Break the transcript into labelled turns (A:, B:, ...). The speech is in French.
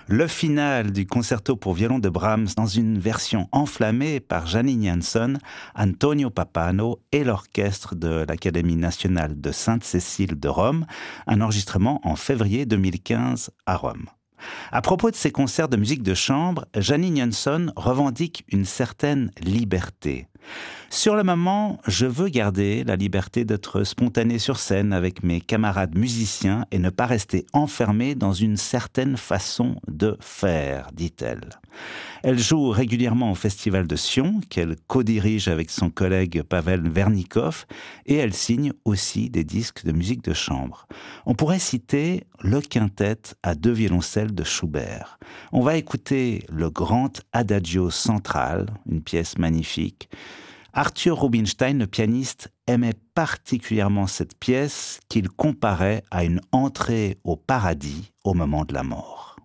A: Le final du concerto pour violon de Brahms dans une version enflammée par Janine Janson, Antonio Pappano et l'orchestre de l'Académie nationale de Sainte-Cécile de Rome, un enregistrement en février 2015 à Rome. À propos de ces concerts de musique de chambre, Janine Janson revendique une certaine liberté. Sur le moment, je veux garder la liberté d'être spontané sur scène avec mes camarades musiciens et ne pas rester enfermé dans une certaine façon de faire, dit-elle. Elle joue régulièrement au Festival de Sion, qu'elle co-dirige avec son collègue Pavel Vernikov, et elle signe aussi des disques de musique de chambre. On pourrait citer le quintet à deux violoncelles de Schubert. On va écouter le grand Adagio central, une pièce magnifique. Arthur Rubinstein, le pianiste, aimait particulièrement cette pièce qu'il comparait à une entrée au paradis au moment de la mort.